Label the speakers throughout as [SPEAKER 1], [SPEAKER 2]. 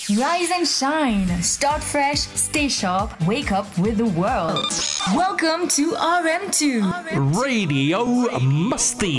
[SPEAKER 1] Rise and shine. Start fresh. Stay sharp. Wake up with the world. Welcome to RM2
[SPEAKER 2] radio मस्ती।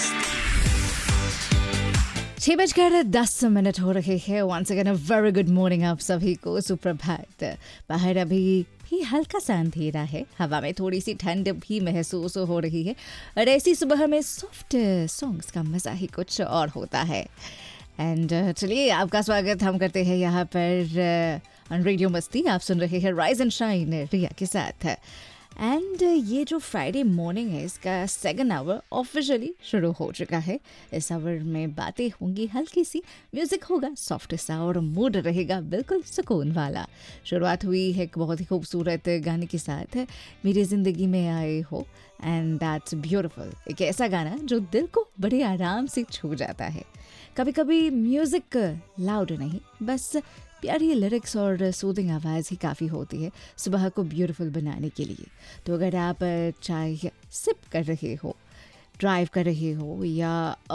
[SPEAKER 3] 6:10 हो रहे हैं। Once again a very good morning आप सभी को, सुप्रभात। बाहर अभी भी हल्का सा अंधेरा है, हवा में थोड़ी सी ठंड भी महसूस हो रही है और ऐसी सुबह में सॉफ्ट सॉन्ग्स का मज़ा ही कुछ और होता है। एंड चलिए, आपका स्वागत हम करते हैं यहाँ पर ऑन रेडियो मस्ती। आप सुन रहे हैं राइज एंड शाइन रिया के साथ। एंड ये जो फ्राइडे मॉर्निंग है, इसका सेकंड आवर ऑफिशियली शुरू हो चुका है। इस आवर में बातें होंगी हल्की सी, म्यूजिक होगा सॉफ्ट सा और मूड रहेगा बिल्कुल सुकून वाला। शुरुआत हुई है एक बहुत ही खूबसूरत गाने के साथ, मेरी ज़िंदगी में आए हो, एंड दैट्स ब्यूटिफुल। एक ऐसा गाना जो दिल को बड़े आराम से छू जाता है। कभी कभी म्यूज़िक लाउड नहीं, बस प्यारी लिरिक्स और सूदिंग आवाज़ ही काफ़ी होती है सुबह को ब्यूटीफुल बनाने के लिए। तो अगर आप चाय सिप कर रहे हो, ड्राइव कर रहे हो, या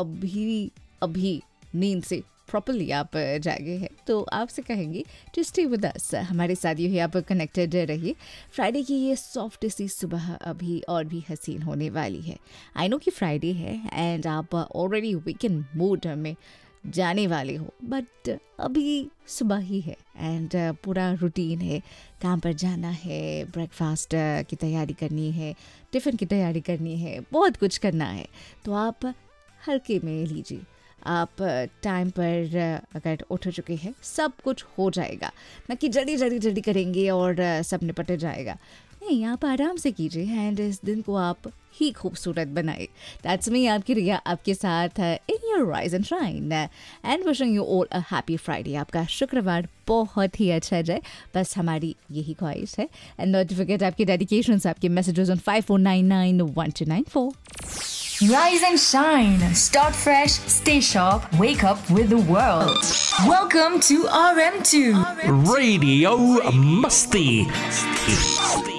[SPEAKER 3] अभी नींद से प्रॉपरली आप जागे हैं, तो आपसे कहेंगे टू स्टे विद अस। हमारे साथ ही आप कनेक्टेड रहिए। फ्राइडे की ये सॉफ्ट सी सुबह अभी और भी हसीन होने वाली है। आई नो कि फ्राइडे है एंड आप ऑलरेडी वीकेंड मूड में जाने वाले हो, बट अभी सुबह ही है एंड पूरा रूटीन है। काम पर जाना है, ब्रेकफास्ट की तैयारी करनी है, टिफ़िन की तैयारी करनी है, बहुत कुछ करना है। तो आप हल्के में लीजिए। आप टाइम पर अगर उठ चुके हैं, सब कुछ हो जाएगा। ना कि जल्दी करेंगे और सब निपट जाएगा। नहीं, आप आराम से कीजिए एंड इस दिन को आप ही खूबसूरत बनाए। दैट्स मी, आपकी रिया आपके साथ in your rise and shine and wishing you all a happy Friday. आपका शुक्रवार बहुत ही अच्छा जाए, बस हमारी यही ख्वाहिश है। एंड नॉट टू फॉरगेट आपके डेडिकेशंस, आपके messages on 54991294।
[SPEAKER 1] Rise and shine. Start fresh. Stay sharp. Wake up with the world. Welcome to RM2
[SPEAKER 2] radio मस्ती।